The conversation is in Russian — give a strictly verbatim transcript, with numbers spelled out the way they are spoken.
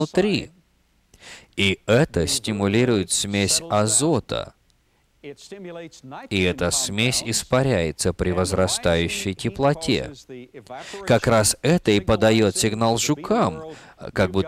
внутри. И это стимулирует смесь азота. И эта смесь испаряется при возрастающей теплоте. Как раз это и подает сигнал жукам, как будто